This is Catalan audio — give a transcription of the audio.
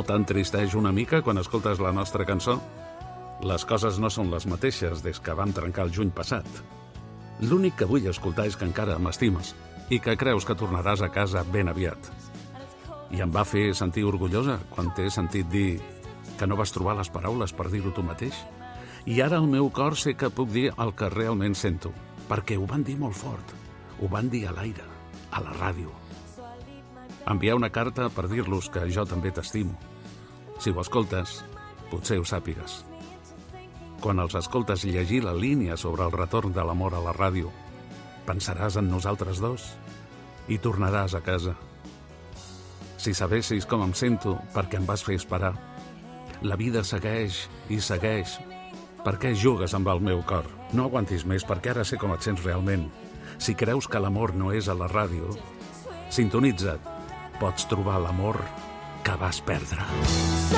t'entristeix una mica quan escoltes la nostra cançó? Les coses no són les mateixes des que vam trencar el juny passat. L'únic que vull escoltar és que encara m'estimes i que creus que tornaràs a casa ben aviat. I em va fer sentir orgullosa quan t'he sentit dir que no vas trobar les paraules per dir-ho tu mateix. I ara al meu cor sé que puc dir el que realment sento, perquè ho van dir molt fort. Ho van dir a l'aire, a la ràdio. Enviar una carta per dir-los que jo també t'estimo. Si ho escoltes, potser ho sàpigues. Quan els escoltes llegir la línia sobre el retorn de l'amor a la ràdio, pensaràs en nosaltres dos i tornaràs a casa. Si sabessis com em sento perquè em vas fer esperar. La vida segueix i segueix. Per què jugues amb el meu cor? No aguantis més perquè ara sé com et sents realment. Si creus que l'amor no és a la ràdio, sintonitza't. Pots trobar l'amor que vas perdre.